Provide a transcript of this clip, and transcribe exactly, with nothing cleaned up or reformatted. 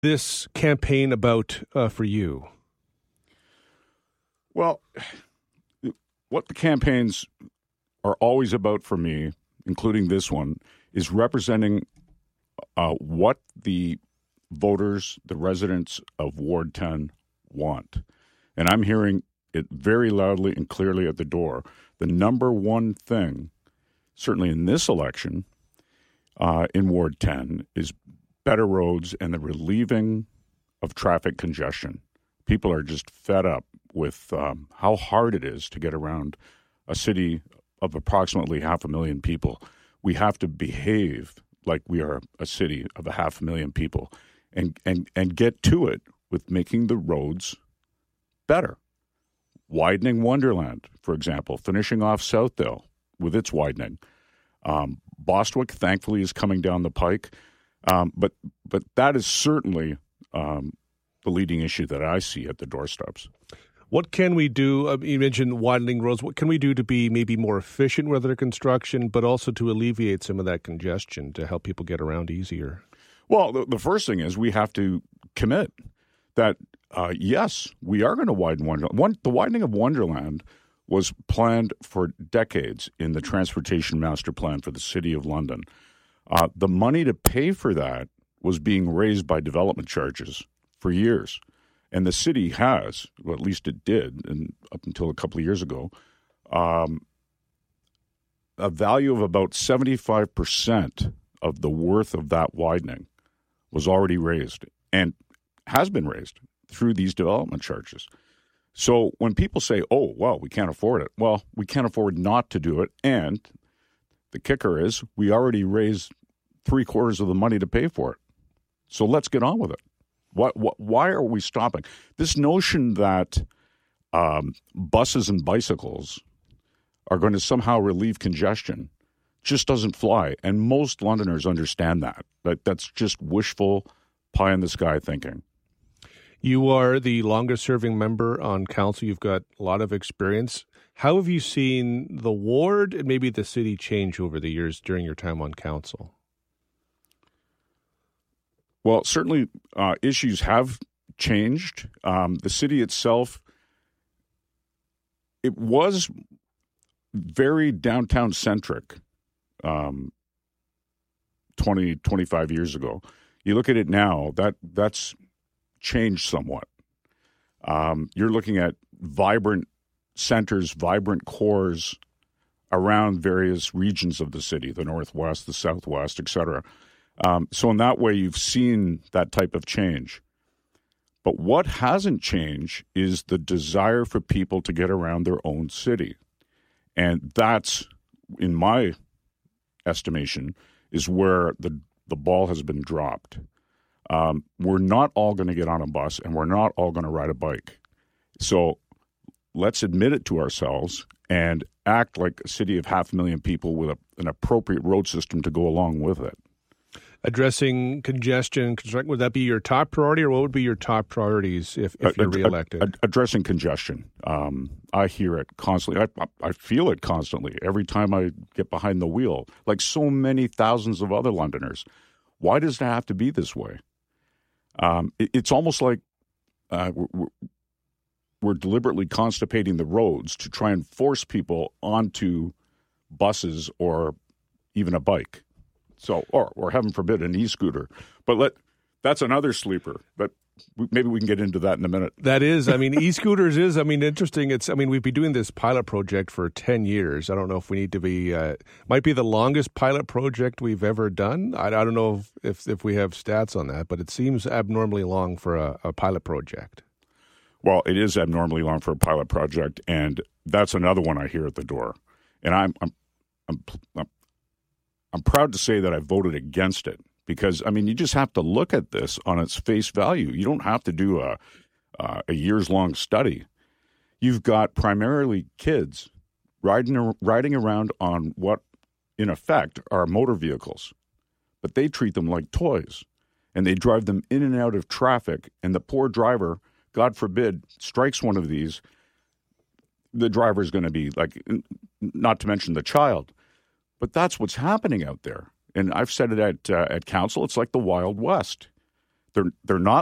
this campaign about uh, for you? Well, what the campaigns are always about for me, including this one, is representing uh, what the voters, the residents of Ward ten want. And I'm hearing it very loudly and clearly at the door. The number one thing, certainly in this election, uh, in Ward ten, is better roads and the relieving of traffic congestion. People are just fed up with um, how hard it is to get around a city of approximately half a million people. We have to behave like we are a city of a half a million people and, and, and get to it with making the roads better. Widening Wonderland, for example, finishing off Southdale with its widening. Um, Bostwick, thankfully, is coming down the pike. Um, but but that is certainly um, the leading issue that I see at the doorsteps. What can we do? Uh, you mentioned widening roads. What can we do to be maybe more efficient with their construction, but also to alleviate some of that congestion to help people get around easier? Well, the, the first thing is we have to commit that, uh, yes, we are going to widen Wonderland. One, the widening of Wonderland was planned for decades in the Transportation Master Plan for the City of London. Uh, the money to pay for that was being raised by development charges for years. And the city has, well, at least it did, and up until a couple of years ago, um, a value of about seventy-five percent of the worth of that widening was already raised and has been raised through these development charges. So when people say, oh, well, we can't afford it, well, we can't afford not to do it. And the kicker is we already raised three quarters of the money to pay for it. So let's get on with it. Why, why are we stopping? This notion that um, buses and bicycles are going to somehow relieve congestion just doesn't fly. And most Londoners understand that. that that's just wishful, pie-in-the-sky thinking. You are the longest-serving member on council. You've got a lot of experience. How have you seen the ward and maybe the city change over the years during your time on council? Well, certainly uh, issues have changed. Um, the city itself, it was very downtown-centric um, twenty, twenty-five years ago. You look at it now, that that's changed somewhat. Um, you're looking at vibrant centers, vibrant cores around various regions of the city, the Northwest, the Southwest, et cetera. Um, so in that way, you've seen that type of change. But what hasn't changed is the desire for people to get around their own city. And that's, in my estimation, is where the, the ball has been dropped. Um, we're not all going to get on a bus, and we're not all going to ride a bike. So let's admit it to ourselves and act like a city of half a million people with a, an appropriate road system to go along with it. Addressing congestion, would that be your top priority, or what would be your top priorities if, if you're reelected? Ad- addressing congestion. Um, I hear it constantly. I, I feel it constantly every time I get behind the wheel, like so many thousands of other Londoners. Why does it have to be this way? Um, it, it's almost like uh, we're, we're deliberately constipating the roads to try and force people onto buses or even a bike. So, or, or heaven forbid, an e-scooter. But let that's another sleeper. But maybe we can get into that in a minute. That is, I mean, e-scooters is, I mean, interesting. It's, I mean, we've been doing this pilot project for ten years. I don't know if we need to be, uh, might be the longest pilot project we've ever done. I, I don't know if, if, if we have stats on that, but it seems abnormally long for a, a pilot project. Well, it is abnormally long for a pilot project, and that's another one I hear at the door. And I'm, I'm, I'm, I'm I'm proud to say that I voted against it because, I mean, you just have to look at this on its face value. You don't have to do a, uh, a years-long study. You've got primarily kids riding, riding around on what, in effect, are motor vehicles. But they treat them like toys, and they drive them in and out of traffic, and the poor driver, God forbid, strikes one of these, the driver is going to be like, not to mention the child. But that's what's happening out there. And I've said it at uh, at council. It's like the Wild West. They're they're not